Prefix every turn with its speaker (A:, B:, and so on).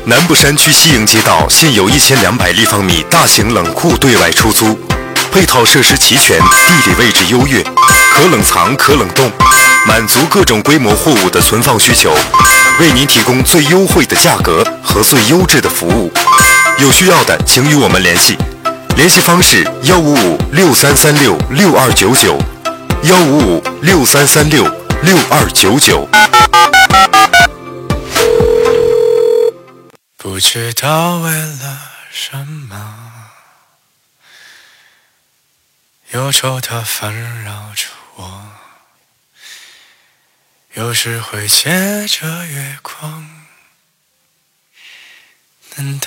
A: 南部山区西营街道现有1200立方米大型冷库对外出租，配套设施齐全，地理位置优越，可冷藏可冷冻，满足各种规模货物的存放需求，为您提供最优惠的价格和最优质的服务。有需要的请与我们联系，联系方式155-6336-6299，155-6336-6299。
B: 不知道为了什么，忧愁它烦扰着我，有时会借着月光，难道